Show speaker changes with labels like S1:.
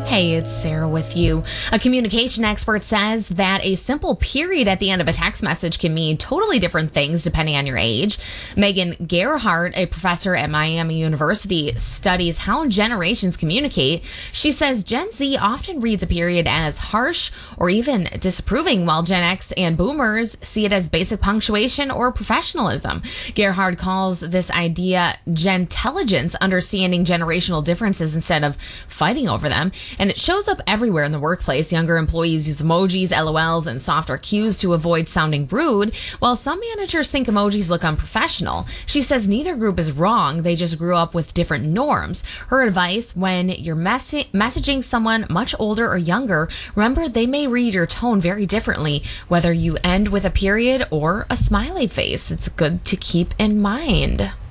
S1: Hey, it's Sarah with you. A communication expert says that a simple period at the end of a text message can mean totally different things depending on your age. Megan Gerhardt, a professor at Miami University, studies how generations communicate. She says Gen Z often reads a period as harsh or even disapproving, while Gen X and Boomers see it as basic punctuation or professionalism. Gerhardt calls this idea gentelligence, understanding generational differences instead of fighting over them. And it shows up everywhere in the workplace. Younger employees use emojis, LOLs, and softer cues to avoid sounding rude, while some managers think emojis look unprofessional. She says neither group is wrong, they just grew up with different norms. Her advice: when you're messaging someone much older or younger, remember they may read your tone very differently, whether you end with a period or a smiley face. It's good to keep in mind.